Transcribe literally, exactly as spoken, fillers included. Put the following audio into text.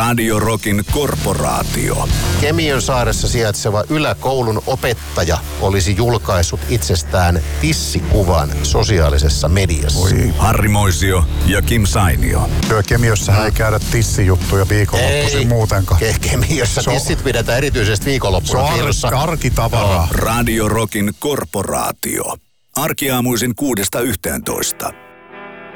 Radio Rockin korporaatio. Kemiönsaaressa sijaitseva yläkoulun opettaja olisi julkaissut itsestään tissikuvan sosiaalisessa mediassa. Oi. Harri Moisio ja Kim Sainio. Joo, Kemiössähän ei käydä tissijuttuja viikonloppuisin muutenkaan. Ke- Kemiössä Se on- tissit pidetään erityisesti viikonloppuna Se tiedossa. on ar- arkitavaraa. Radio Rockin korporaatio. Arkiaamuisin kuudesta yhteentoista.